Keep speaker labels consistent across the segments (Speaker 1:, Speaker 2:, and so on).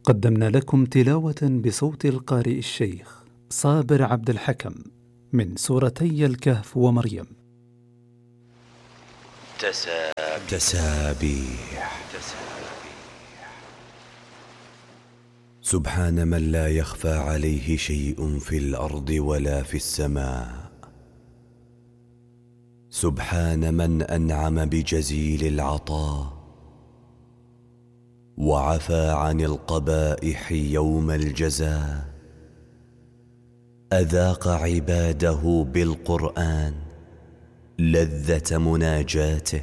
Speaker 1: قدمنا لكم تلاوة بصوت القارئ الشيخ صابر عبد الحكم من سورتي الكهف ومريم.
Speaker 2: تسابيح. سبحان من لا يخفى عليه شيء في الأرض ولا في السماء. سبحان من أنعم بجزيل العطاء وعفى عن القبائح يوم الجزاء. أذاق عباده بالقرآن لذة مناجاته،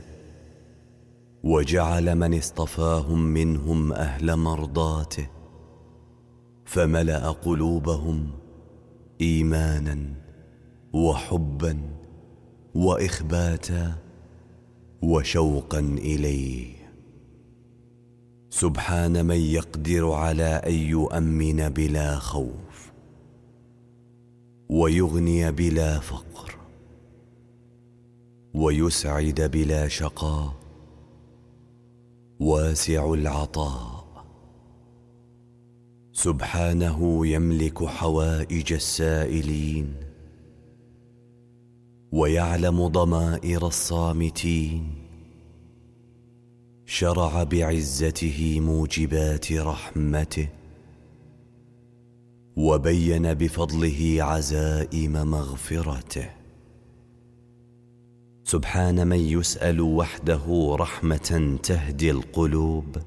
Speaker 2: وجعل من اصطفاهم منهم أهل مرضاته، فملأ قلوبهم إيمانا وحبا وإخباتا وشوقا إليه. سبحان من يقدر على أن يؤمن بلا خوف ويغني بلا فقر ويسعد بلا شقاء، واسع العطاء. سبحانه يملك حوائج السائلين ويعلم ضمائر الصامتين. شرع بعزته موجبات رحمته وبين بفضله عزائم مغفرته. سبحان من يسأل وحده رحمة تهدي القلوب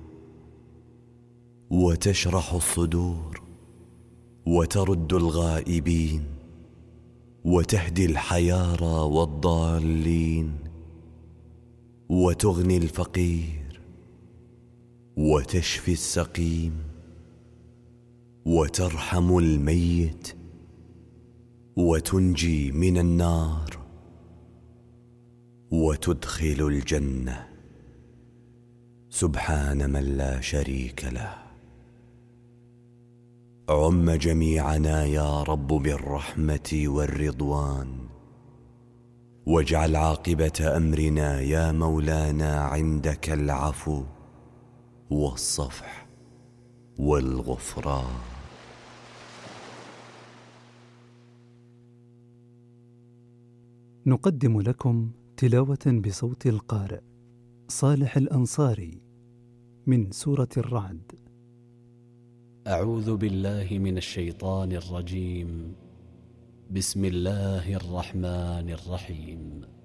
Speaker 2: وتشرح الصدور وترد الغائبين وتهدي الحيارى والضالين وتغني الفقير وتشفي السقيم وترحم الميت وتنجي من النار وتدخل الجنة. سبحان من لا شريك له. عم جميعنا يا رب بالرحمة والرضوان، واجعل عاقبة أمرنا يا مولانا عندك العفو والصفح والغفران.
Speaker 1: نقدم لكم تلاوة بصوت القارئ صالح الأنصاري من سورة الرعد.
Speaker 3: أعوذ بالله من الشيطان الرجيم. بسم الله الرحمن الرحيم.